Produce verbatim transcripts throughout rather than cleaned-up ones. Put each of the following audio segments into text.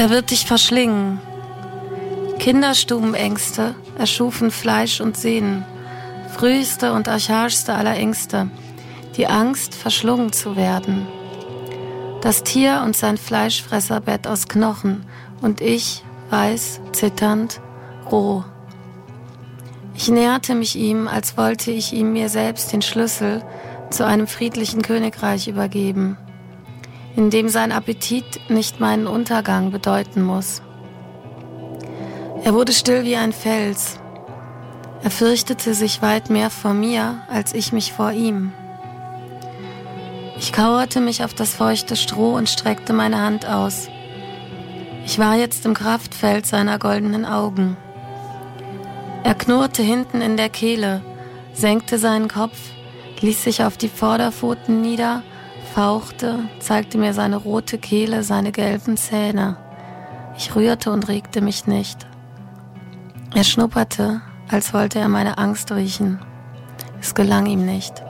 Er wird dich verschlingen. Kinderstubenängste erschufen Fleisch und Sehnen, früheste und archaischste aller Ängste, die Angst, verschlungen zu werden. Das Tier und sein Fleischfresserbett aus Knochen und ich, weiß, zitternd, roh. Ich näherte mich ihm, als wollte ich ihm mir selbst den Schlüssel zu einem friedlichen Königreich übergeben, in dem sein Appetit nicht meinen Untergang bedeuten muss. Er wurde still wie ein Fels. Er fürchtete sich weit mehr vor mir, als ich mich vor ihm. Ich kauerte mich auf das feuchte Stroh und streckte meine Hand aus. Ich war jetzt im Kraftfeld seiner goldenen Augen. Er knurrte hinten in der Kehle, senkte seinen Kopf, ließ sich auf die Vorderpfoten nieder, fauchte, zeigte mir seine rote Kehle, seine gelben Zähne. Ich rührte und regte mich nicht. Er schnupperte, als wollte er meine Angst riechen. Es gelang ihm nicht.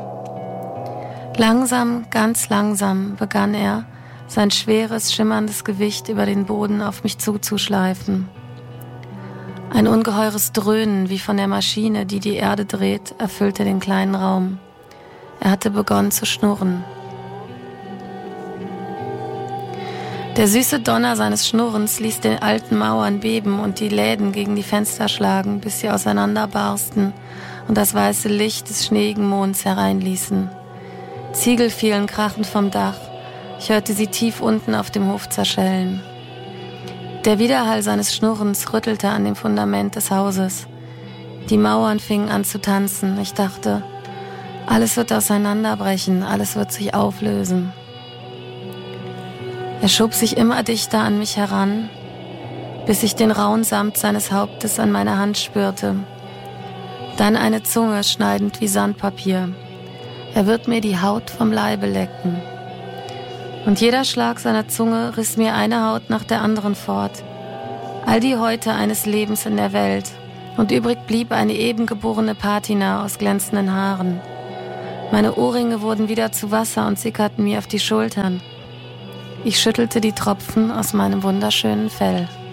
Langsam, ganz langsam begann er, sein schweres, schimmerndes Gewicht über den Boden auf mich zuzuschleifen. Ein ungeheures Dröhnen, wie von der Maschine, die die Erde dreht, erfüllte den kleinen Raum. Er hatte begonnen zu schnurren. Der süße Donner seines Schnurrens ließ die alten Mauern beben und die Läden gegen die Fenster schlagen, bis sie auseinanderbarsten und das weiße Licht des schneeigen Monds hereinließen. Ziegel fielen krachend vom Dach. Ich hörte sie tief unten auf dem Hof zerschellen. Der Widerhall seines Schnurrens rüttelte an dem Fundament des Hauses. Die Mauern fingen an zu tanzen. Ich dachte, alles wird auseinanderbrechen, alles wird sich auflösen. Er schob sich immer dichter an mich heran, bis ich den rauen Samt seines Hauptes an meiner Hand spürte. Dann eine Zunge, schneidend wie Sandpapier. Er wird mir die Haut vom Leibe lecken. Und jeder Schlag seiner Zunge riss mir eine Haut nach der anderen fort. All die Häute eines Lebens in der Welt. Und übrig blieb eine eben geborene Patina aus glänzenden Haaren. Meine Ohrringe wurden wieder zu Wasser und sickerten mir auf die Schultern. Ich schüttelte die Tropfen aus meinem wunderschönen Fell.